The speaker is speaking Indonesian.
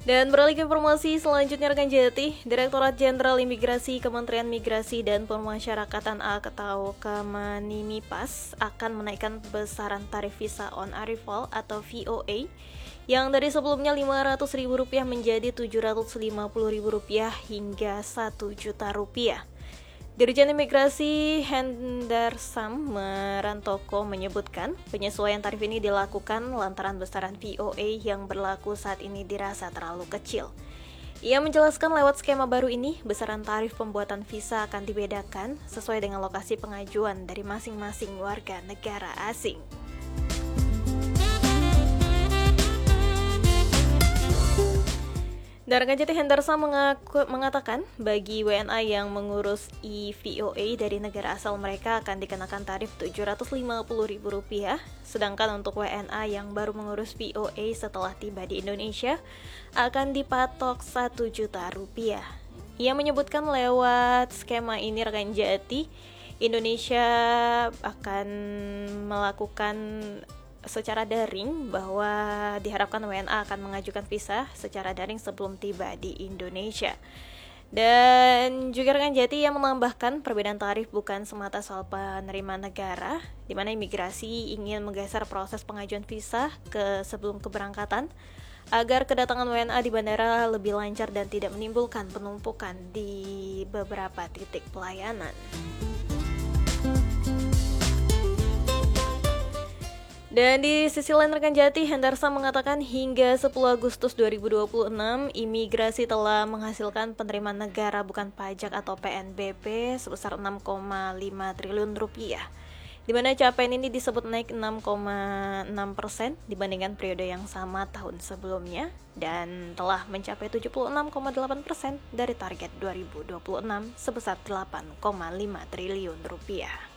Dan beralih ke informasi selanjutnya rekan Jati, Direktorat Jenderal Imigrasi Kementerian Migrasi dan Pemasyarakatan atau Kemenimipas akan menaikkan besaran tarif visa on arrival atau VOA yang dari sebelumnya Rp500.000 menjadi Rp750.000 hingga Rp1.000.000. Dirjen Imigrasi Hendarsam Merantoko menyebutkan penyesuaian tarif ini dilakukan lantaran besaran VOA yang berlaku saat ini dirasa terlalu kecil. Ia menjelaskan lewat skema baru ini, besaran tarif pembuatan visa akan dibedakan sesuai dengan lokasi pengajuan dari masing-masing warga negara asing. Dan rekan Jati Hendarsam mengatakan bagi WNA yang mengurus e-VOA dari negara asal mereka akan dikenakan tarif Rp750.000, sedangkan untuk WNA yang baru mengurus VOA setelah tiba di Indonesia akan dipatok Rp1.000.000. Ia menyebutkan lewat skema ini rekan Jati, Indonesia akan melakukan secara daring bahwa diharapkan WNA akan mengajukan visa secara daring sebelum tiba di Indonesia. Dan juga rekan Jati yang menambahkan perbedaan tarif bukan semata soal penerimaan negara, di mana imigrasi ingin menggeser proses pengajuan visa ke sebelum keberangkatan agar kedatangan WNA di bandara lebih lancar dan tidak menimbulkan penumpukan di beberapa titik pelayanan. Dan di sisi lain rekan Jati, Hendarsam mengatakan hingga 10 Agustus 2026, imigrasi telah menghasilkan penerimaan negara bukan pajak atau PNBP sebesar Rp6,5 triliun, di mana capaian ini disebut naik 6,6% dibandingkan periode yang sama tahun sebelumnya dan telah mencapai 76,8% dari target 2026 sebesar Rp8,5 triliun.